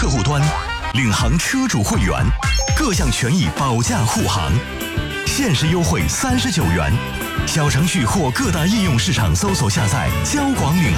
客户端，领航车主会员，各项权益保驾护航，限时优惠39元。小程序或各大应用市场搜索下载交广领航。